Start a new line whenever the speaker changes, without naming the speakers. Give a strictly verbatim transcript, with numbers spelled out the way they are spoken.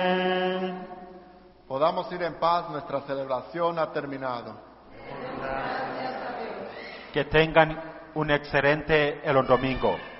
Podamos ir en paz, nuestra celebración ha terminado.
Que tengan un excelente el domingo.